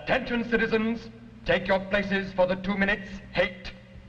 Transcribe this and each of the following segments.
Attention, citizens. Take your places for the 2 minutes hate.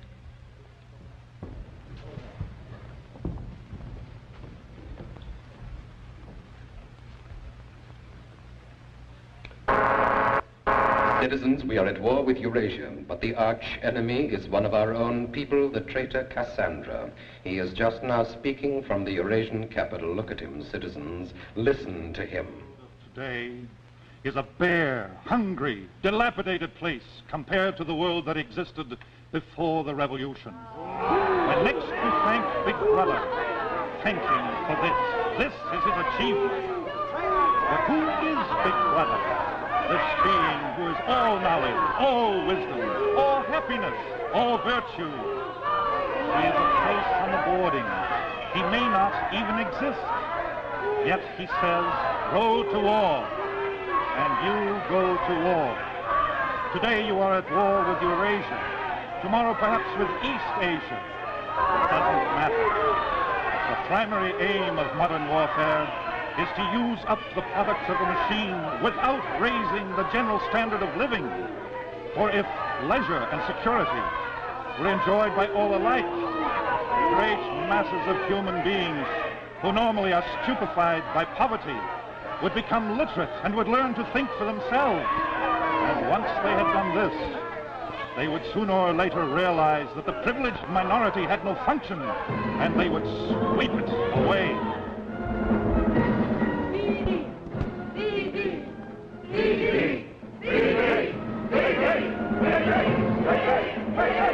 Citizens, we are at war with Eurasia, but the arch enemy is one of our own people, the traitor Cassandra. He is just now speaking from the Eurasian capital. Look at him, citizens. Listen to him. Today is a bare, hungry, dilapidated place compared to the world that existed before the revolution. And next we thank Big Brother. Thank him for this. This is his achievement. But who is Big Brother? This being who is all knowledge, all wisdom, all happiness, all virtue. He is a place on the boarding. He may not even exist. Yet he says, go to war. And you go to war. Today you are at war with Eurasia. Tomorrow perhaps with East Asia. It doesn't matter. The primary aim of modern warfare is to use up the products of the machine without raising the general standard of living. For if leisure and security were enjoyed by all alike, great masses of human beings who normally are stupefied by poverty would become literate and would learn to think for themselves. And once they had done this, they would sooner or later realize that the privileged minority had no function, and they would sweep it away.